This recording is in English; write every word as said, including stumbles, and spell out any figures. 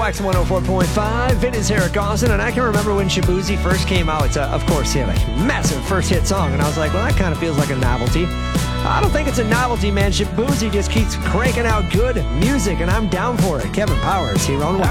Wax one oh four point five. It is Eric Austin, and I can remember when Shaboozey first came out. It's a, of course, he had a massive first hit song, and I was like, well, that kind of feels like a novelty. I don't think it's a novelty, man. Shaboozey just keeps cranking out good music, and I'm down for it. Kevin Powers here on Wax.